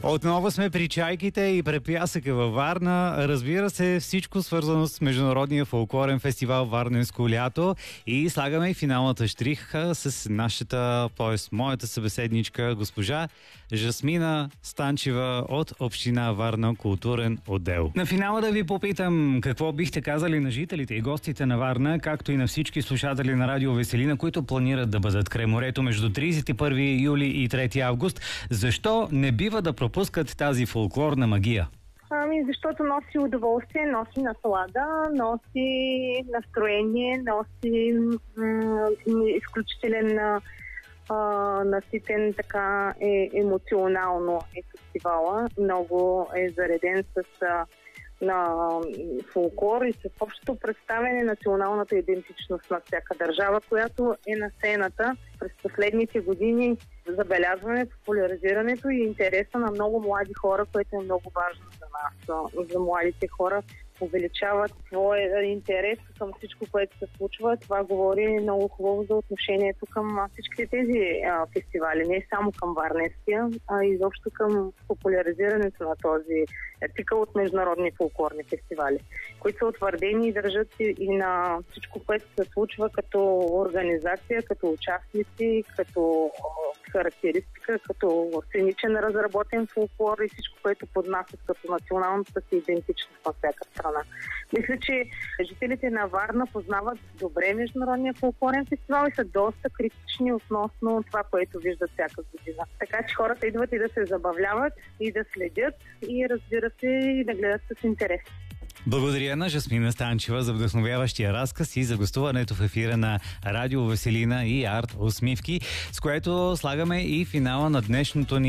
Отново сме при чайките и препясъка във Варна. Разбира се, всичко свързано с Международния фолклорен фестивал Варненско лято. И слагаме и финалната щриха с нашата, моята събеседничка, госпожа Жасмина Станчева от Община Варна, културен отдел. На финала да ви попитам, какво бихте казали на жителите и гостите на Варна, както и на всички слушатели на Радио Веселина, които планират да бъдат край морето между 31 юли и 3 август. Защо не бива да пропускат тази фолклорна магия? Защото носи удоволствие, носи наслада, носи настроение, носи изключителен наситен така емоционално фестивала. Много е зареден с на фолклор и с общото представяне на националната идентичност на всяка държава, която е на сцената. През последните години забелязваме популяризирането и интереса на много млади хора, което е много важно за нас, за младите хора. Увеличават своя интерес към всичко, което се случва. Това говори много хубаво за отношението към всичките тези фестивали, не само към Варненския, а изобщо към популяризирането на този цикъл от международни фолклорни фестивали, които са утвърдени и държат и на всичко, което се случва като организация, като участници, като характеристика, като сценичен разработен фолклор и всичко, което поднасят като националната си идентичност на всяка страна. Мисля, че жителите на Варна познават добре Международния фолклорен фестивал и са доста критични относно това, което виждат всяка година. Така че хората идват и да се забавляват, и да следят, и разбира се, и да гледат с интерес. Благодаря на Жасмина Станчева за вдъхновяващия разказ и за гостуването в ефира на Радио Веселина и Арт Усмивки, с което слагаме и финала на днешното ни